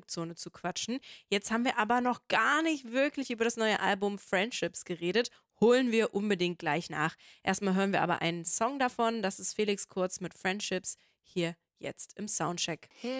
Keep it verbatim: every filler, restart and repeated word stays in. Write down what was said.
Funkzone zu quatschen. Jetzt haben wir aber noch gar nicht wirklich über das neue Album Friendships geredet. Holen wir unbedingt gleich nach. Erstmal hören wir aber einen Song davon. Das ist Felix Kurz mit Friendships hier jetzt im Soundcheck.